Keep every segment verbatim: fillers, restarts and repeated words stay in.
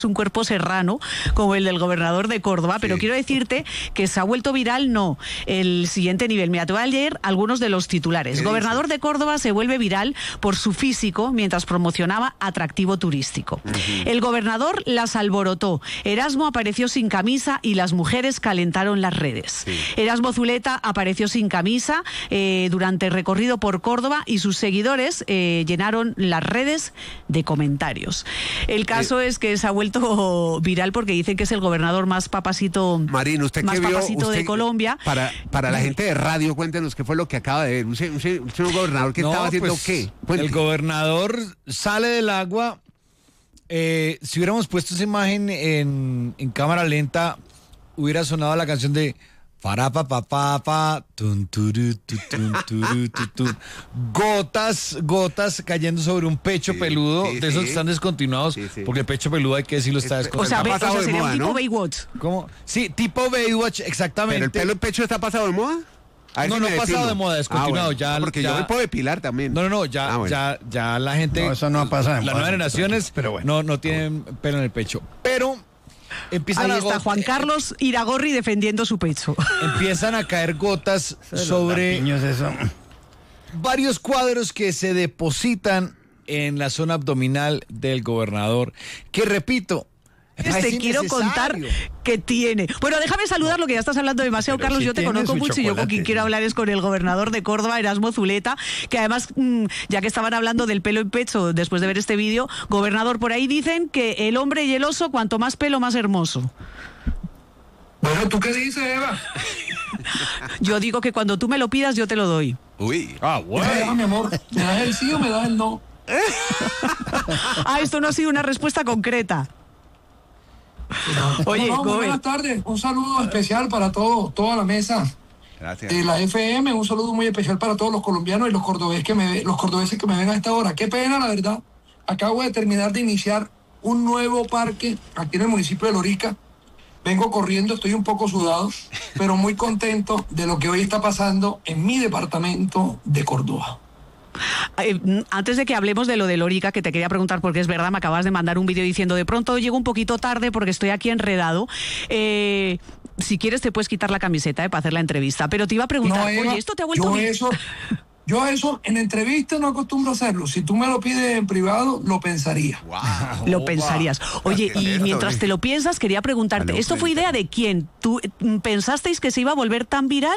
un cuerpo serrano como el del gobernador de Córdoba, pero sí. Quiero decirte que se ha vuelto viral, no, el siguiente nivel. Mira, te voy a leer algunos de los titulares. Gobernador de Córdoba se vuelve viral por su físico mientras promocionaba atractivo turístico. Uh-huh. El gobernador las alborotó. Erasmo apareció sin camisa y las mujeres calentaron las redes. Sí. Erasmo Zuleta apareció sin camisa eh, durante el recorrido por Córdoba y sus seguidores eh, llenaron las redes de comentarios. El caso eh. es que se ha vuelto viral porque dicen que es el gobernador más papacito, Marín, ¿usted más qué vio, papacito usted, de Colombia. Para, para la gente de radio, cuéntenos qué fue lo que acaba de ver. Un, un, un, un gobernador que no, estaba haciendo pues, qué. Cuente. El gobernador sale del agua. Eh, si hubiéramos puesto esa imagen en, en cámara lenta, hubiera sonado la canción de Para pa pa pa pa tun, turu, tu, tun, turu, tu, tun. Gotas, gotas cayendo sobre un pecho sí, peludo, sí, de esos sí. que están descontinuados, sí, sí. porque el pecho peludo hay que decirlo está descontinuado. O sea, está o sea sería moda, un tipo ¿no? Baywatch. ¿Cómo? Sí, tipo Baywatch, exactamente. ¿Pero el pelo en pecho está pasado de moda? No, no ha pasado de moda, descontinuado. Ah, bueno. ya, no, porque ya, yo me puedo depilar también. No, no, no, ya, ah, bueno. ya, ya la gente. No, eso no ha pasado de Las moda. nuevas generaciones pero bueno. no, no tienen pelo en el pecho. Pero empiezan Ahí a está Juan Carlos Iragorri defendiendo su pecho. Empiezan a caer gotas sobre eso. varios cuadros que se depositan en la zona abdominal del gobernador. Que repito, te quiero contar que tiene. Bueno, déjame saludarlo, que ya estás hablando demasiado, pero Carlos. Si yo te conozco mucho chocolate. Y yo con quien quiero hablar es con el gobernador de Córdoba, Erasmo Zuleta, que además, ya que estaban hablando del pelo en pecho después de ver este vídeo, gobernador, por ahí dicen que el hombre y el oso, cuanto más pelo, más hermoso. Bueno, ¿tú qué dices, Eva? Yo digo que cuando tú me lo pidas, yo te lo doy. Uy. Ah, bueno. Me das, mi amor. ¿Me das el sí o me das el no? Ah, esto no ha sido una respuesta concreta. Oye, no, no, buenas tardes, un saludo especial para todo, toda la mesa Gracias. de la F M, un saludo muy especial para todos los colombianos y los cordobeses que me los cordobeses que me ven a esta hora. Qué pena, la verdad. Acabo de terminar de iniciar un nuevo parque aquí en el municipio de Lorica. Vengo corriendo, estoy un poco sudado, pero muy contento de lo que hoy está pasando en mi departamento de Córdoba. Eh, antes de que hablemos de lo de Lorica, que te quería preguntar porque es verdad, me acabas de mandar un vídeo diciendo de pronto llego un poquito tarde porque estoy aquí enredado. Eh, si quieres te puedes quitar la camiseta eh, para hacer la entrevista, pero te iba a preguntar, no, Eva, oye, ¿esto te ha vuelto yo bien? eso, yo eso en entrevista no acostumbro a hacerlo. Si tú me lo pides en privado, lo pensaría. Wow, lo pensarías. Oye, y mientras te lo piensas, quería preguntarte, ¿esto fue idea de quién? ¿Tú pensasteis que se iba a volver tan viral?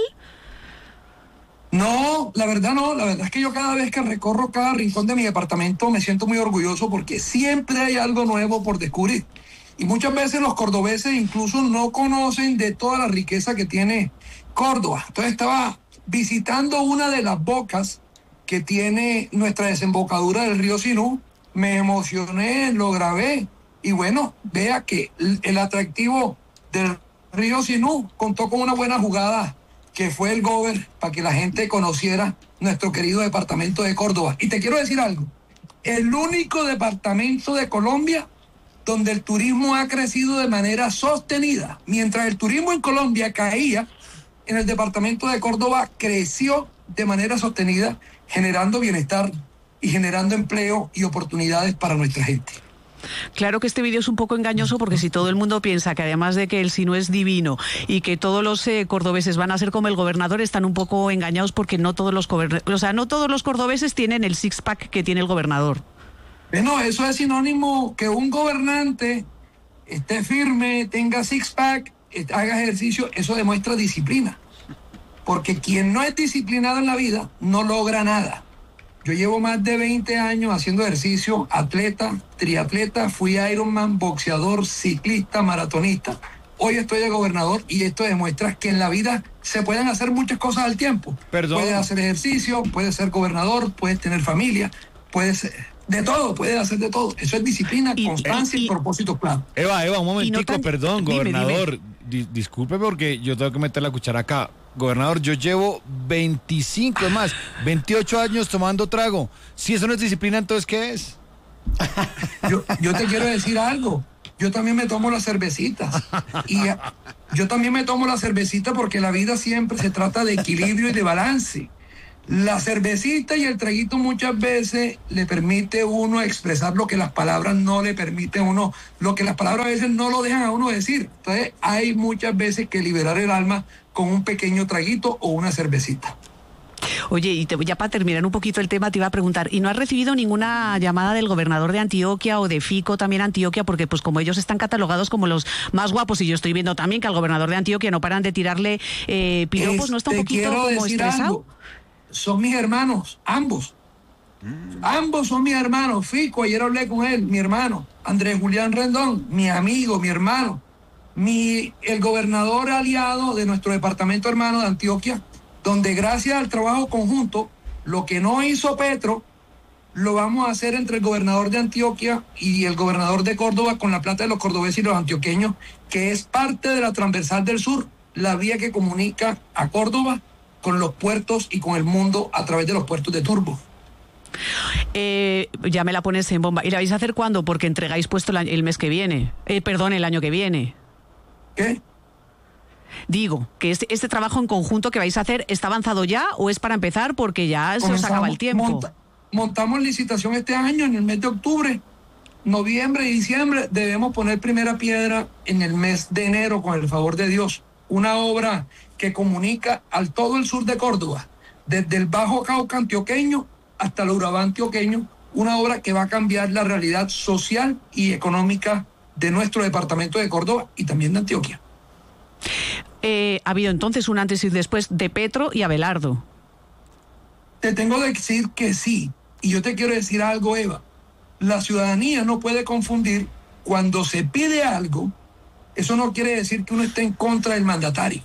No, la verdad no, la verdad es que yo cada vez que recorro cada rincón de mi departamento me siento muy orgulloso porque siempre hay algo nuevo por descubrir. Y muchas veces los cordobeses incluso no conocen de toda la riqueza que tiene Córdoba. Entonces estaba visitando una de las bocas que tiene nuestra desembocadura del río Sinú, me emocioné, lo grabé y bueno, vea que el atractivo del río Sinú contó con una buena jugada que fue el Gober, para que la gente conociera nuestro querido departamento de Córdoba. Y te quiero decir algo, el único departamento de Colombia donde el turismo ha crecido de manera sostenida. Mientras el turismo en Colombia caía, en el departamento de Córdoba creció de manera sostenida, generando bienestar y generando empleo y oportunidades para nuestra gente. Claro que este vídeo es un poco engañoso porque si todo el mundo piensa que además de que el Sinú es divino y que todos los eh, cordobeses van a ser como el gobernador, están un poco engañados porque no todos los o sea, no todos los cordobeses tienen el six pack que tiene el gobernador. Bueno, eso es sinónimo que un gobernante esté firme, tenga six pack, haga ejercicio, eso demuestra disciplina. Porque quien no es disciplinado en la vida no logra nada. Yo llevo más de veinte años haciendo ejercicio, atleta, triatleta, fui Ironman, boxeador, ciclista, maratonista. Hoy estoy de gobernador y esto demuestra que en la vida se pueden hacer muchas cosas al tiempo. Perdón. Puedes hacer ejercicio, puedes ser gobernador, puedes tener familia, puedes de todo, puedes hacer de todo. Eso es disciplina, y, constancia y, y propósitos claros. Eva, Eva, un momentico, no tan... perdón, dime, gobernador. Dime. Di, disculpe porque yo tengo que meter la cuchara acá. Gobernador, yo llevo veinticinco, es más, veintiocho años tomando trago. Si eso no es disciplina, entonces ¿qué es? Yo, yo te quiero decir algo. Yo también me tomo las cervecitas. Y yo también me tomo la cervecita porque la vida siempre se trata de equilibrio y de balance. La cervecita y el traguito muchas veces le permite a uno expresar lo que las palabras no le permiten a uno, lo que las palabras a veces no lo dejan a uno decir. Entonces hay muchas veces que liberar el alma con un pequeño traguito o una cervecita. Oye, y te, ya para terminar un poquito el tema, te iba a preguntar, ¿y no has recibido ninguna llamada del gobernador de Antioquia o de Fico también Antioquia? Porque pues como ellos están catalogados como los más guapos, y yo estoy viendo también que al gobernador de Antioquia no paran de tirarle eh, piropos, ¿no está un poquito como estresado? Algo. Son mis hermanos, ambos. Mm. Ambos son mis hermanos. Fico, ayer hablé con él, mi hermano. Andrés Julián Rendón, mi amigo, mi hermano. Mi, el gobernador aliado de nuestro departamento hermano de Antioquia, donde gracias al trabajo conjunto, lo que no hizo Petro, lo vamos a hacer entre el gobernador de Antioquia y el gobernador de Córdoba con la plata de los cordobeses y los antioqueños, que es parte de la Transversal del Sur, la vía que comunica a Córdoba con los puertos y con el mundo a través de los puertos de Turbo. Eh, ya me la pones en bomba. ¿Y la vais a hacer cuándo? Porque entregáis puesto el, el mes que viene. Eh, perdón, el año que viene. ¿Qué? Digo, que este, este trabajo en conjunto que vais a hacer, ¿está avanzado ya o es para empezar porque ya se os acaba el tiempo? Monta, montamos licitación este año, en el mes de octubre, noviembre y diciembre. Debemos poner primera piedra en el mes de enero, con el favor de Dios. Una obra que comunica al todo el sur de Córdoba, desde el Bajo Cauca antioqueño hasta el Urabá antioqueño, una obra que va a cambiar la realidad social y económica de nuestro departamento de Córdoba y también de Antioquia. Eh, ha habido entonces un antes y después de Petro y Abelardo. Te tengo que decir que sí, y yo te quiero decir algo, Eva. La ciudadanía no puede confundir cuando se pide algo. Eso no quiere decir que uno esté en contra del mandatario.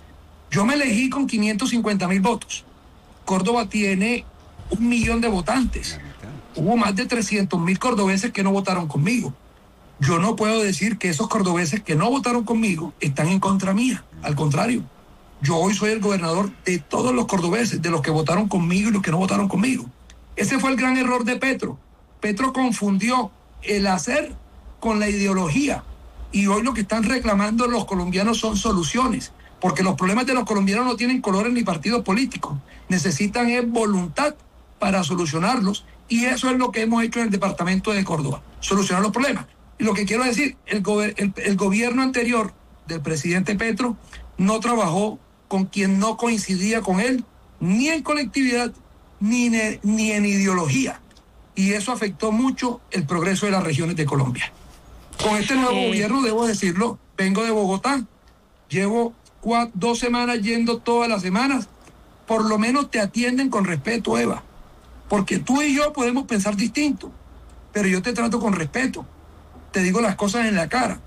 Yo me elegí con quinientos cincuenta mil votos. Córdoba tiene un millón de votantes. Hubo más de trescientos mil cordobeses que no votaron conmigo. Yo no puedo decir que esos cordobeses que no votaron conmigo están en contra mía. Al contrario, yo hoy soy el gobernador de todos los cordobeses, de los que votaron conmigo y los que no votaron conmigo. Ese fue el gran error de Petro. Petro confundió el hacer con la ideología. Y hoy lo que están reclamando los colombianos son soluciones, porque los problemas de los colombianos no tienen colores ni partidos políticos. Necesitan es voluntad para solucionarlos, y eso es lo que hemos hecho en el departamento de Córdoba, solucionar los problemas. Y lo que quiero decir, el, gober, el, el gobierno anterior del presidente Petro no trabajó con quien no coincidía con él, ni en colectividad, ni, ne, ni en ideología. Y eso afectó mucho el progreso de las regiones de Colombia. Con este nuevo eh. gobierno, debo decirlo, vengo de Bogotá, llevo cuatro, dos semanas yendo todas las semanas. Por lo menos te atienden con respeto, Eva, porque tú y yo podemos pensar distinto, pero yo te trato con respeto, te digo las cosas en la cara.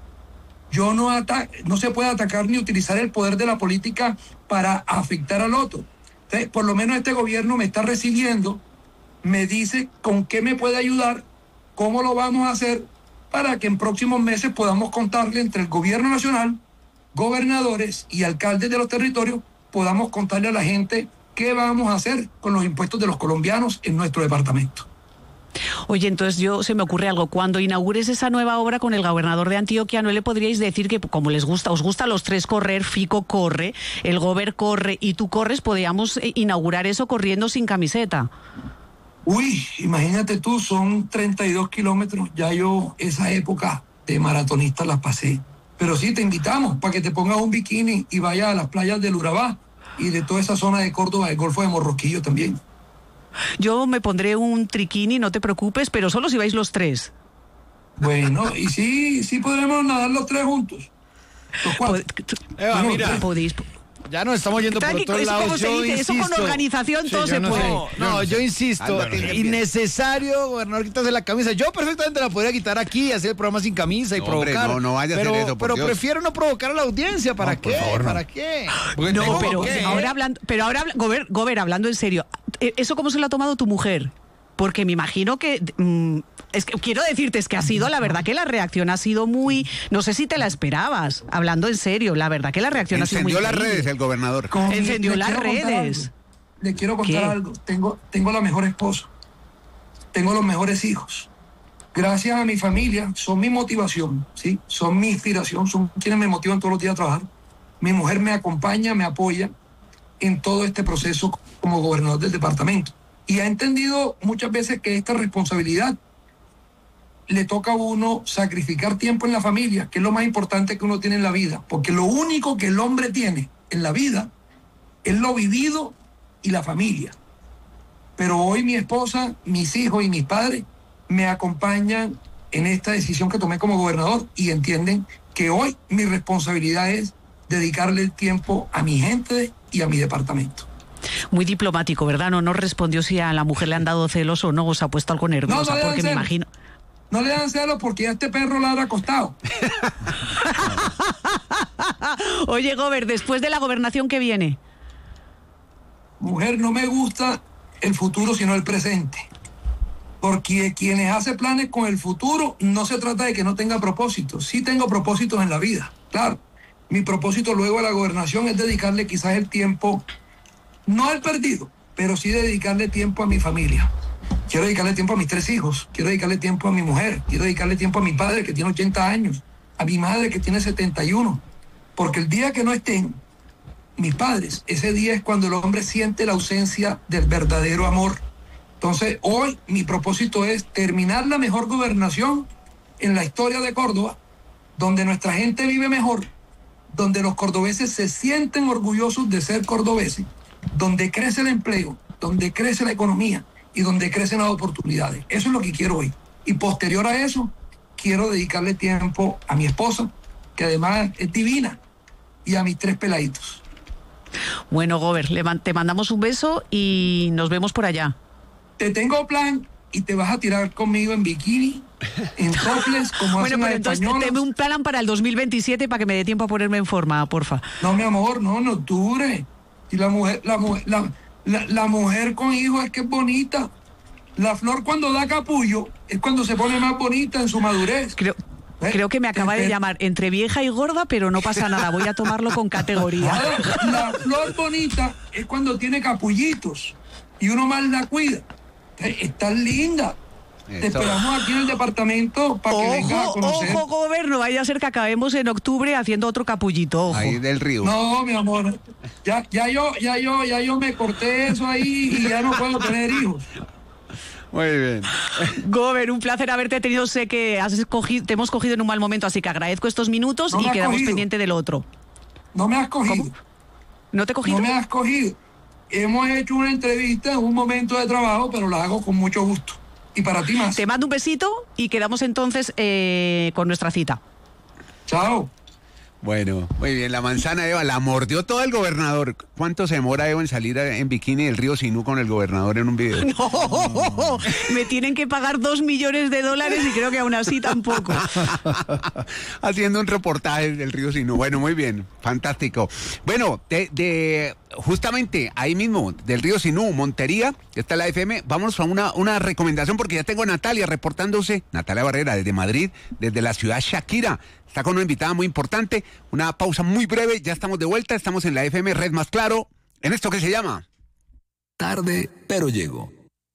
Yo no ata- no se puede atacar ni utilizar el poder de la política para afectar al otro. Entonces, por lo menos este gobierno me está recibiendo, me dice con qué me puede ayudar, cómo lo vamos a hacer, para que en próximos meses podamos contarle entre el gobierno nacional, gobernadores y alcaldes de los territorios, podamos contarle a la gente qué vamos a hacer con los impuestos de los colombianos en nuestro departamento. Oye, entonces yo se me ocurre algo. Cuando inaugures esa nueva obra con el gobernador de Antioquia, ¿no le podríais decir que, como les gusta, os gusta a los tres correr, Fico corre, el gober corre y tú corres, podríamos inaugurar eso corriendo sin camiseta? Uy, imagínate tú, son treinta y dos kilómetros. Ya yo esa época de maratonista las pasé. Pero sí, te invitamos para que te pongas un bikini y vayas a las playas del Urabá y de toda esa zona de Córdoba, el Golfo de Morroquillo también. Yo me pondré un triquini, no te preocupes, pero solo si vais los tres. Bueno, y sí, sí podremos nadar los tres juntos. Los cuatro. Eva, no, mira, podéis... ya nos estamos yendo por todos lados. ¿Cómo se dice? Eso con organización sí, todo se no puede. Sé. No, no, no, yo insisto, Álvaro, innecesario, gobernador, quitarse la camisa. Yo perfectamente la podría quitar aquí y hacer el programa sin camisa y no, provocar. Hombre, no, no vaya pero, a hacer eso, por pero Dios. prefiero no provocar a la audiencia. ¿Para no, qué? Favor, ¿Para no. qué? No, pero ¿qué? ahora hablando, pero ahora Gober, Gober, hablando en serio, ¿eso cómo se lo ha tomado tu mujer? Porque me imagino que, mm, es que quiero decirte, es que ha sido, la verdad que la reacción ha sido muy, no sé si te la esperabas, hablando en serio, la verdad que la reacción Encendió ha sido muy... las increíble. redes el gobernador. Con- Encendió le las quiero contar redes. algo. Le quiero contar ¿Qué? algo. Tengo, tengo la mejor esposa. Tengo los mejores hijos. Gracias a mi familia, son mi motivación, ¿sí? Son mi inspiración, son quienes me motivan todos los días a trabajar. Mi mujer me acompaña, me apoya. en todo este proceso como gobernador del departamento. Y ha entendido muchas veces que esta responsabilidad le toca a uno sacrificar tiempo en la familia, que es lo más importante que uno tiene en la vida, porque lo único que el hombre tiene en la vida es lo vivido y la familia. Pero hoy mi esposa, mis hijos y mis padres me acompañan en esta decisión que tomé como gobernador y entienden que hoy mi responsabilidad es dedicarle el tiempo a mi gente y a mi departamento. Muy diplomático, ¿verdad? No, no respondió si a la mujer le han dado celos o no, o se ha puesto algo nerviosa, no, no porque me imagino... No le dan celos porque a este perro le ha acostado. Oye, Gober, después de la gobernación, ¿qué viene? Mujer, no me gusta el futuro, sino el presente. Porque quienes hacen planes con el futuro, no se trata de que no tenga propósitos. Sí tengo propósitos en la vida, claro. Mi propósito luego de la gobernación es dedicarle quizás el tiempo, no al perdido, pero sí dedicarle tiempo a mi familia. Quiero dedicarle tiempo a mis tres hijos, quiero dedicarle tiempo a mi mujer, quiero dedicarle tiempo a mi padre que tiene ochenta años, a mi madre que tiene setenta y uno. Porque el día que no estén mis padres, ese día es cuando el hombre siente la ausencia del verdadero amor. Entonces, hoy mi propósito es terminar la mejor gobernación en la historia de Córdoba, donde nuestra gente vive mejor, donde los cordobeses se sienten orgullosos de ser cordobeses, donde crece el empleo, donde crece la economía y donde crecen las oportunidades. Eso es lo que quiero hoy. Y posterior a eso, quiero dedicarle tiempo a mi esposa, que además es divina, y a mis tres peladitos. Bueno, Gober, te mandamos un beso y nos vemos por allá. Te tengo plan y te vas a tirar conmigo en bikini, en topless, como bueno, hacen pero las entonces españolas. tenme un plan para el dos mil veintisiete para que me dé tiempo a ponerme en forma, porfa. No, mi amor, no, en octubre. Y la mujer, la mujer, la, la, la mujer con hijos es que es bonita. La flor cuando da capullo es cuando se pone más bonita en su madurez. Creo, ¿Eh? creo que me acaba de llamar entre vieja y gorda, pero no pasa nada, voy a tomarlo con categoría. La flor bonita es cuando tiene capullitos y uno más la cuida. Estás linda. Eso. Te esperamos aquí en el departamento para que vengas a conocer. Ojo, Gober, no vaya a ser que acabemos en octubre haciendo otro capullito. Ojo. Ahí del río. No, mi amor. Ya, ya yo, ya yo, ya yo me corté eso ahí y ya no puedo tener hijos. Muy bien. Gober, un placer haberte tenido. Sé que has escogido, te hemos cogido en un mal momento, así que agradezco estos minutos no y quedamos cogido. pendiente del otro. No me has cogido. ¿Cómo? ¿No te he cogido? No me has cogido. Hemos hecho una entrevista en un momento de trabajo, pero la hago con mucho gusto. Y para ti más. Te mando un besito y quedamos entonces eh, con nuestra cita. Chao. Bueno, muy bien, la manzana Eva la mordió todo el gobernador. ¿Cuánto se demora Eva en salir en bikini del río Sinú con el gobernador en un video? No, no, me tienen que pagar dos millones de dólares y creo que aún así tampoco. Haciendo un reportaje del río Sinú. Bueno, muy bien, fantástico. Bueno, de, de justamente ahí mismo, del río Sinú, Montería, que está la F M, vamos a una, una recomendación porque ya tengo a Natalia reportándose, Natalia Barrera desde Madrid, desde la ciudad Shakira. Está con una invitada muy importante, una pausa muy breve, ya estamos de vuelta, estamos en la F M Red Más Claro, en esto que se llama Tarde, pero llego.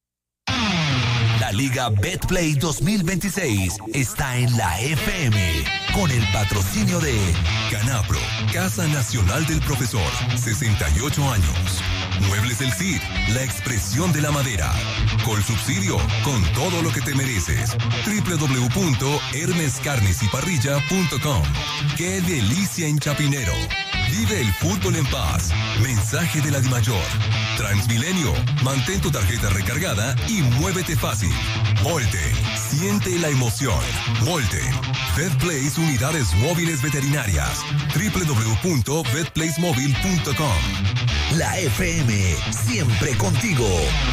La Liga Betplay dos mil veintiséis está en la F M con el patrocinio de Canapro, Casa Nacional del Profesor, sesenta y ocho años. Muebles del Cid, la expresión de la madera. Colsubsidio, con todo lo que te mereces. doble u doble u doble u punto hermes carnes y parrilla punto com. ¡Qué delicia en Chapinero! Vive el fútbol en paz. Mensaje de la Dimayor. Transmilenio, mantén tu tarjeta recargada y muévete fácil. Volte, siente la emoción. Volte. VetPlace Unidades Móviles Veterinarias. doble u doble u doble u punto vet place móvil punto com. La F M, siempre contigo.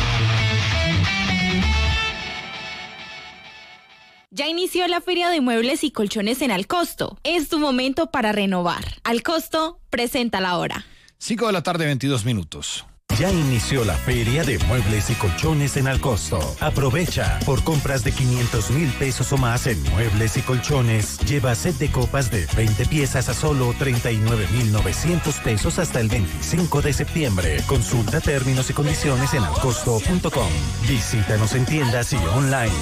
Ya inició la Feria de Muebles y Colchones en Alcosto. Es tu momento para renovar. Alcosto, presenta la hora. cinco de la tarde, veintidós minutos. Ya inició la Feria de Muebles y Colchones en Alcosto. Aprovecha. Por compras de quinientos mil pesos o más en muebles y colchones, lleva set de copas de veinte piezas a solo treinta y nueve mil novecientos pesos hasta el veinticinco de septiembre. Consulta términos y condiciones en alcosto punto com. Visítanos en tiendas y online.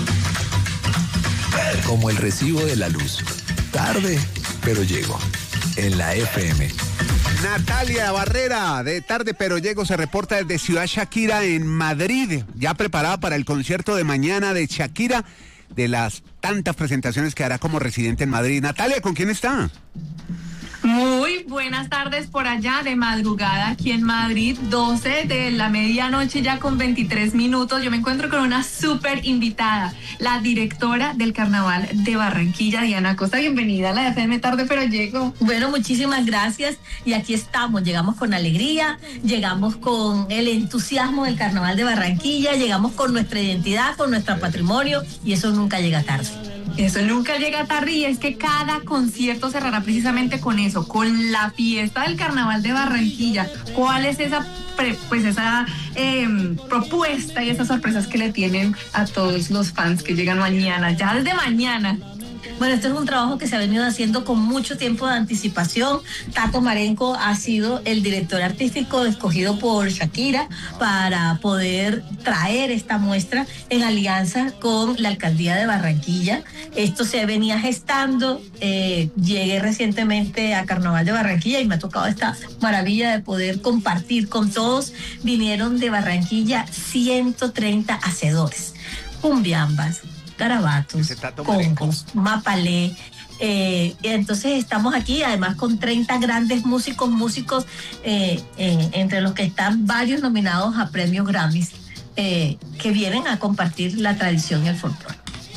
Como el recibo de la luz. Tarde, pero llego. en la F M. Natalia Barrera, de Tarde Pero Llego, se reporta desde Ciudad Shakira en Madrid, ya preparada para el concierto de mañana de Shakira, de las tantas presentaciones que hará como residente en Madrid. Natalia, ¿con quién está? Muy buenas tardes por allá, de madrugada aquí en Madrid, doce de la medianoche ya con veintitrés minutos. Yo me encuentro con una súper invitada, la directora del Carnaval de Barranquilla, Diana Costa. Bienvenida a la F M Tarde Pero Llego. Bueno, muchísimas gracias y aquí estamos, llegamos con alegría, llegamos con el entusiasmo del Carnaval de Barranquilla, llegamos con nuestra identidad, con nuestro patrimonio y eso nunca llega tarde. Eso nunca llega tarde y es que cada concierto cerrará precisamente con eso, con la fiesta del Carnaval de Barranquilla. ¿Cuál es esa pre, pues esa eh, propuesta y esas sorpresas que le tienen a todos los fans que llegan mañana, ya desde mañana? Bueno, este es un trabajo que se ha venido haciendo con mucho tiempo de anticipación. Tato Marenco ha sido el director artístico escogido por Shakira para poder traer esta muestra en alianza con la alcaldía de Barranquilla. Esto se venía gestando. Eh, llegué recientemente a Carnaval de Barranquilla y me ha tocado esta maravilla de poder compartir con todos. Vinieron de Barranquilla ciento treinta hacedores, cumbiambas, garabatos, congos, mapalé. Eh, entonces estamos aquí además con treinta grandes músicos, músicos eh, eh, entre los que están varios nominados a premios Grammys eh, que vienen a compartir la tradición y el folclore.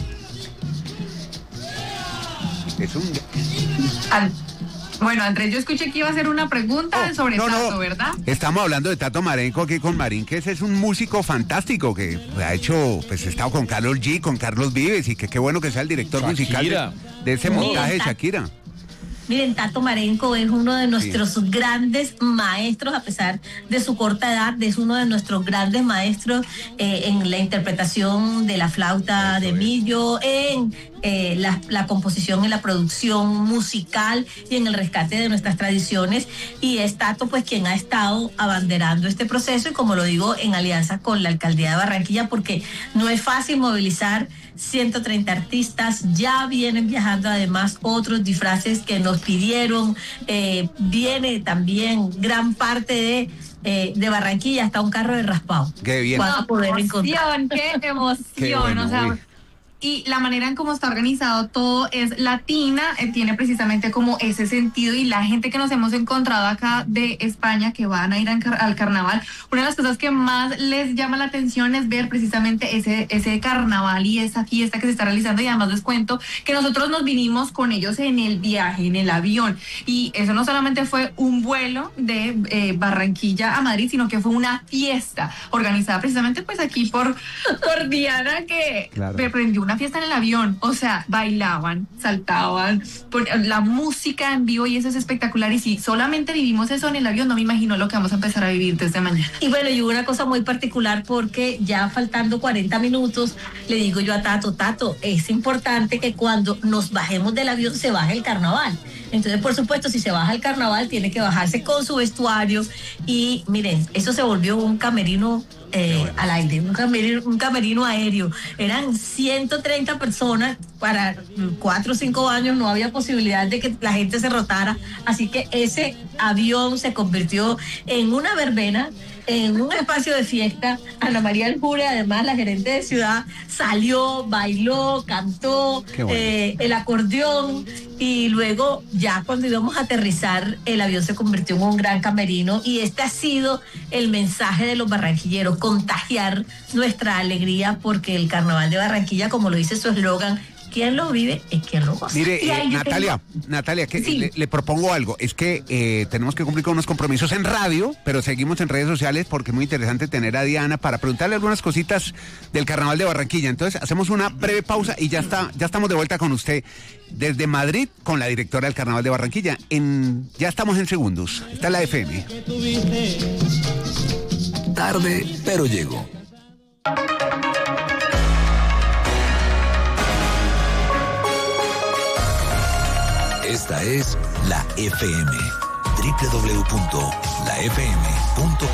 Es un... Al... Bueno, Andrés, yo escuché que iba a hacer una pregunta oh, sobre no, Tato, no. ¿verdad? Estamos hablando de Tato Marenco aquí con Marín, que ese es un músico fantástico que ha hecho, pues ha estado con Karol G, con Carlos Vives, y que qué bueno que sea el director Shakira. musical de, de ese montaje de Shakira. Miren, Tato Marenco es uno de nuestros sí. grandes maestros, a pesar de su corta edad, es uno de nuestros grandes maestros eh, en la interpretación de la flauta Eso de Millo, es. en eh, la, la composición y la producción musical y en el rescate de nuestras tradiciones. Y es Tato, pues, quien ha estado abanderando este proceso y, como lo digo, en alianza con la alcaldía de Barranquilla, porque no es fácil movilizar ciento treinta artistas. Ya vienen viajando además otros disfraces que nos pidieron. Eh, viene también gran parte de eh, de Barranquilla, hasta un carro de raspado. Qué bien. Para poder encontrar. Qué emoción, qué bueno, o sea, uy. Y la manera en cómo está organizado todo es latina, eh, tiene precisamente como ese sentido, y la gente que nos hemos encontrado acá de España que van a ir al, car- al carnaval, una de las cosas que más les llama la atención es ver precisamente ese, ese carnaval y esa fiesta que se está realizando. Y además les cuento que nosotros nos vinimos con ellos en el viaje, en el avión, y eso no solamente fue un vuelo de eh, Barranquilla a Madrid, sino que fue una fiesta organizada precisamente pues aquí por, por Diana, que claro. me prendió una fiesta en el avión, o sea, bailaban, saltaban, la música en vivo, y eso es espectacular. Y si solamente vivimos eso en el avión, no me imagino lo que vamos a empezar a vivir desde mañana. Y bueno, y una cosa muy particular, porque ya faltando cuarenta minutos, le digo yo a Tato, Tato, es importante que cuando nos bajemos del avión se baje el carnaval. Entonces, por supuesto, si se baja el carnaval, tiene que bajarse con su vestuario. Y miren, eso se volvió un camerino eh, bueno. al aire, un camerino, un camerino aéreo. Eran ciento treinta personas, para cuatro o cinco años no había posibilidad de que la gente se rotara. Así que ese avión se convirtió en una verbena, en un espacio de fiesta. Ana María Aljure, además la gerente de ciudad, salió, bailó, cantó, bueno. eh, el acordeón, y luego ya cuando íbamos a aterrizar el avión se convirtió en un gran camerino. Y este ha sido el mensaje de los barranquilleros, contagiar nuestra alegría, porque el Carnaval de Barranquilla, como lo dice su eslogan, quien lo vive es quien lo goza. Mire, eh, Natalia, tengo... Natalia, que sí. le, le propongo algo. Es que eh, tenemos que cumplir con unos compromisos en radio, pero seguimos en redes sociales porque es muy interesante tener a Diana para preguntarle algunas cositas del Carnaval de Barranquilla. Entonces, hacemos una breve pausa y ya está, ya estamos de vuelta con usted desde Madrid con la directora del Carnaval de Barranquilla. En, ya estamos en segundos. Está la F M. Tarde, pero llego. Esta es la F M, doble u doble u doble u punto la f m punto com.